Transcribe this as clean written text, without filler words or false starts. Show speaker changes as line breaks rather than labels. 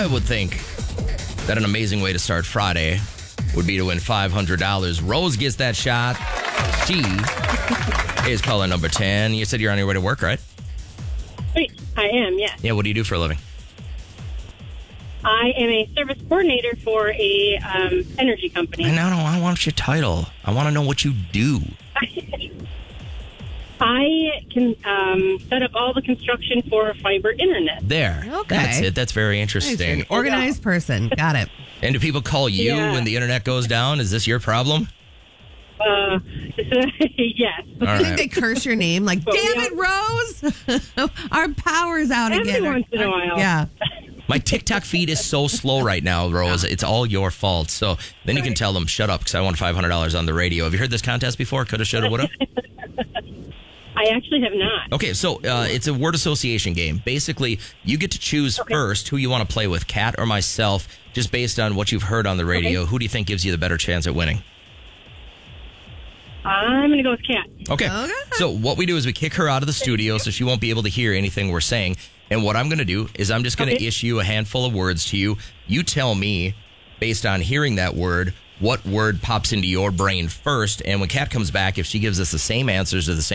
I would think that an amazing way to start Friday would be to win $500. Rose gets that shot. She is caller number 10. You said you're on your way to work, right?
Wait, I am, yes.
Yeah, what do you do for a living?
I am a service coordinator for a energy company.
I want your title. I want to know what you do.
I can set up all the construction for fiber internet.
There.
Okay.
That's it. That's very
Nice, you're
interesting.
an organized person. Got it.
And do people call you when the internet goes down? Is this your problem?
Yes.
All
I think
right.
they curse your name like, damn it, Rose! Our power's out
Every
again.
once in a while.
Yeah.
My TikTok feed is so slow right now, Rose. It's all your fault. So then you can tell them, shut up, because I won $500 on the radio. Have you heard this contest before? Coulda, shoulda, woulda?
I actually have not.
Okay, so it's a word association game. Basically, you get to choose first who you want to play with, Kat or myself, just based on what you've heard on the radio.
Okay.
Who do you think gives you the better chance at winning?
I'm going to go with Kat.
Okay.
Okay.
So what we do is we kick her out of the studio so she won't be able to hear anything we're saying. And what I'm going to do is I'm just going to issue a handful of words to you. You tell me, based on hearing that word, what word pops into your brain first. And when Kat comes back, if she gives us the same answers or the same